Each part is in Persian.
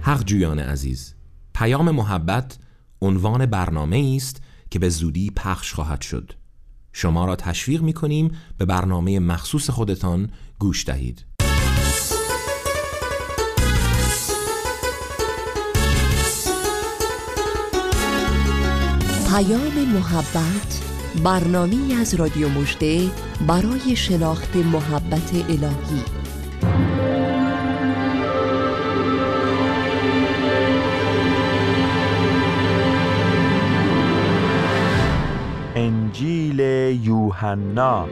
حق جویان عزیز، پیام محبت عنوان برنامه است که به زودی پخش خواهد شد. شما را تشویق می‌کنیم به برنامه مخصوص خودتان گوش دهید. پیام محبت، برنامه‌ای از رادیو مژده برای شناخت محبت الهی. انجیل یوحنا.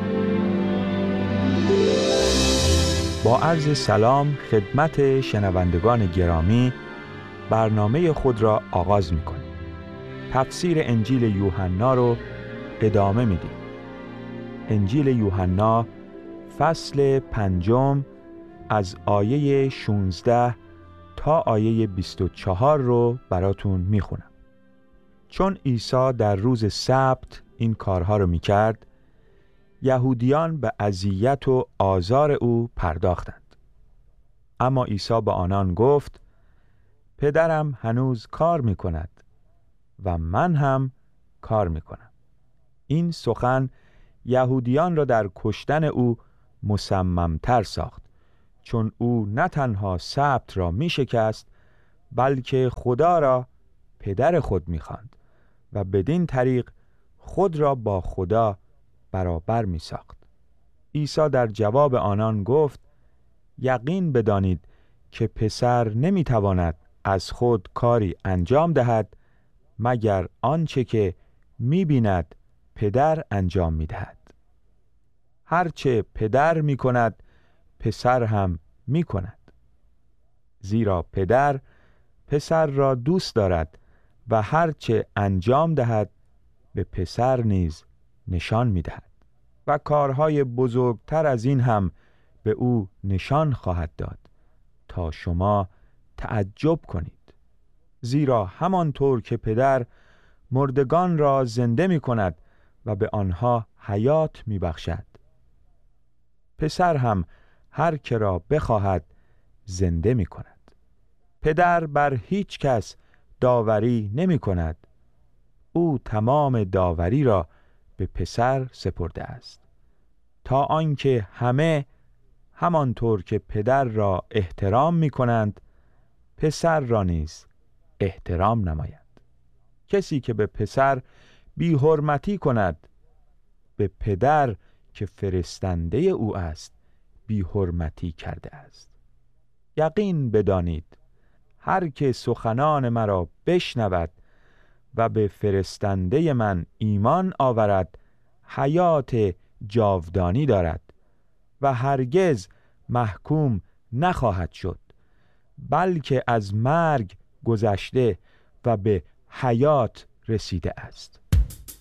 با عرض سلام خدمت شنوندگان گرامی، برنامه خود را آغاز می‌کنیم. تفسیر انجیل یوحنا رو ادامه میدیم. انجیل یوحنا فصل 5 از آیه 16 تا آیه 24 رو براتون میخونم. چون عیسی در روز سبت این کارها رو میکرد، یهودیان به اذیت و آزار او پرداختند. اما عیسی به آنان گفت: پدرم هنوز کار میکند و من هم کار میکنم. این سخن یهودیان را در کشتن او مصممتر ساخت، چون او نه تنها سبت را میشکست، بلکه خدا را پدر خود میخواند و بدین طریق خود را با خدا برابر میساخت. عیسی در جواب آنان گفت: یقین بدانید که پسر نمیتواند از خود کاری انجام دهد مگر آنچه که می‌بیند پدر انجام می‌دهد. هرچه پدر می‌کند پسر هم می‌کند، زیرا پدر پسر را دوست دارد و هرچه انجام دهد به پسر نیز نشان می‌دهد و کارهای بزرگتر از این هم به او نشان خواهد داد تا شما تعجب کنید. زیرا همانطور که پدر مردگان را زنده می کند و به آنها حیات می بخشد، پسر هم هر که را بخواهد زنده می کند. پدر بر هیچ کس داوری نمی کند، او تمام داوری را به پسر سپرده است، تا آنکه همه همانطور که پدر را احترام می کنند پسر را نیز احترام نمایند. کسی که به پسر بی حرمتی کند به پدر که فرستنده او است بی حرمتی کرده است. یقین بدانید هر که سخنان مرا بشنود و به فرستنده من ایمان آورد حیات جاودانی دارد و هرگز محکوم نخواهد شد، بلکه از مرگ گذشته و به حیات رسیده است.